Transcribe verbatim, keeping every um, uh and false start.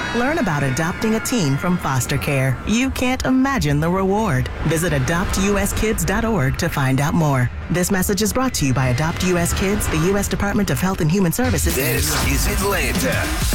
Learn about adopting a teen from foster care. You can't imagine the reward. Visit adopt u s kids dot org to find out more. This message is brought to you by Adopt U S Kids, the U S Department of Health and Human Services. This is Atlanta.